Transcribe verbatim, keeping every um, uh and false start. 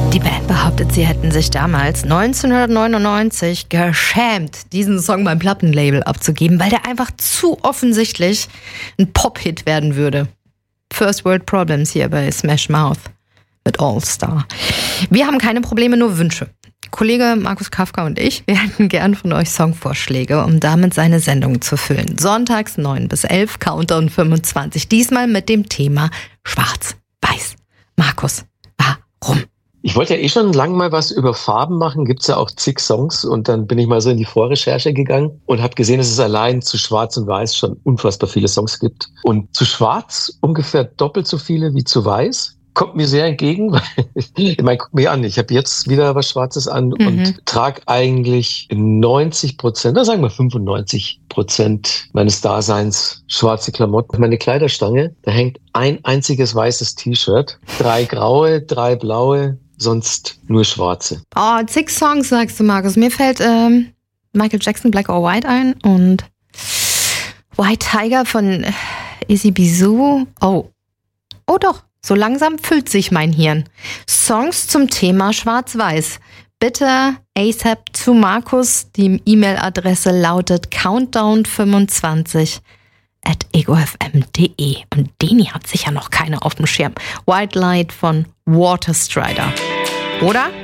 Die Band behauptet, sie hätten sich damals neunzehnhundertneunundneunzig geschämt, diesen Song beim Plattenlabel abzugeben, weil der einfach zu offensichtlich ein Pop-Hit werden würde. First World Problems hier bei Smash Mouth mit All Star. Wir haben keine Probleme, nur Wünsche. Kollege Markus Kafka und ich, wir hätten gern von euch Songvorschläge, um damit seine Sendung zu füllen. Sonntags neun bis elf, Countdown fünfundzwanzig. Diesmal mit dem Thema Schwarz-Weiß. Markus, warum? Ich wollte ja eh schon lange mal was über Farben machen, gibt's ja auch zig Songs und dann bin ich mal so in die Vorrecherche gegangen und habe gesehen, dass es allein zu Schwarz und Weiß schon unfassbar viele Songs gibt und zu Schwarz ungefähr doppelt so viele wie zu Weiß. Kommt mir sehr entgegen, weil ich meine, guck mir an, ich habe jetzt wieder was Schwarzes an mhm. und trage eigentlich neunzig Prozent, da sagen wir fünfundneunzig Prozent meines Daseins schwarze Klamotten. Meine Kleiderstange, da hängt ein einziges weißes T-Shirt, drei graue, drei blaue, sonst nur schwarze. Oh, zig Songs, sagst du, Markus. Mir fällt ähm, Michael Jackson, Black or White ein und White Tiger von Izzy Bizou. Oh, oh doch. So langsam füllt sich mein Hirn. Songs zum Thema Schwarz-Weiß. Bitte ASAP zu Markus. Die E-Mail-Adresse lautet countdown fünfundzwanzig at ego f m punkt d e. Und Deni hat sicher noch keine auf dem Schirm. White Light von Waterstrider. Oder?